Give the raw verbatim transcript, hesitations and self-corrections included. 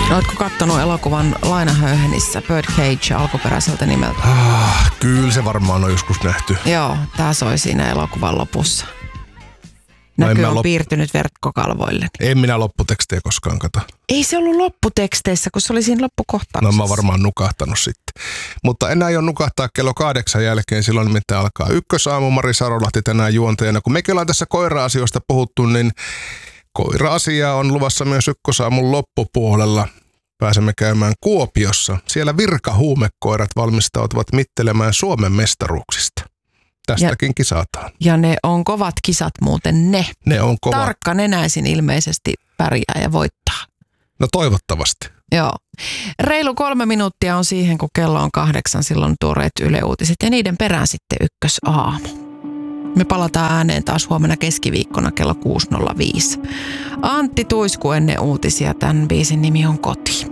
Oletko kattonut elokuvan Lainahöyhenissä Birdcage alkuperäiseltä nimeltä? Ah, kyllä se varmaan on joskus nähty. Joo, tää soi siinä elokuvan lopussa. Näky on lop... piirtynyt verkkokalvoille. En minä lopputekstejä koskaan kato. Ei se ollut lopputeksteissä, kun se oli siinä loppukohtauksessa. No mä oon varmaan nukahtanut sitten. Mutta enää ei ole nukahtaa kello kahdeksan jälkeen, silloin nimittäin alkaa Ykkösaamu. Mari Sarolahti tänään juontajana. Kun mekin ollaan tässä koira-asioista puhuttu, niin koira-asiaa on luvassa myös Ykkösaamun loppupuolella. Pääsemme käymään Kuopiossa. Siellä virkahuumekoirat valmistautuvat mittelemään Suomen mestaruuksista. Tästäkin ja, kisataan. Ja ne on kovat kisat muuten ne. Ne on kovat. Tarkka nenäisin ilmeisesti pärjää ja voittaa. No toivottavasti. Joo. Reilu kolme minuuttia on siihen, kun kello on kahdeksan, silloin tuoreet Yle Uutiset ja niiden perään sitten Ykkösaamu. Me palataan ääneen taas huomenna keskiviikkona kello kuusi nolla viisi. Antti Tuisku ennen uutisia, tämän biisin nimi on Koti.